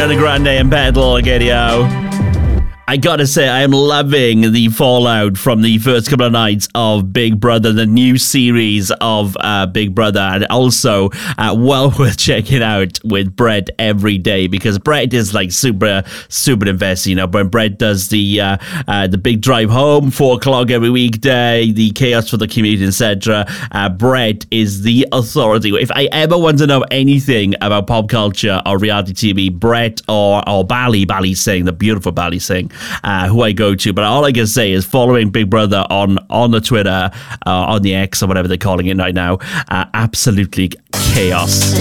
Ariana Grande and Pedal, Gadio. I gotta say, I am loving the fallout from the first couple of nights of Big Brother, the new series of Big Brother, and also well worth checking out with Brett every day, because Brett is like super invested. You know, when Brett does the big drive home, 4 o'clock every weekday, the chaos for the community, etc. Brett is the authority. If I ever want to know anything about pop culture or reality TV, Brett or Bally Singh, the beautiful Bally Singh, who I go to. But all I can say is following Big Brother on the Twitter, on the X or whatever they're calling it right now, absolutely chaos.